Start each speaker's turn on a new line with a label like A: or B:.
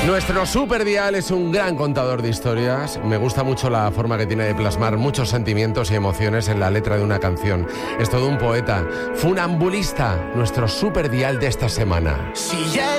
A: Nuestro superdial es un gran contador de historias. Me gusta mucho la forma que tiene de plasmar muchos sentimientos y emociones en la letra de una canción. Es todo un poeta. Funambulista, nuestro superdial de esta semana.
B: Si ya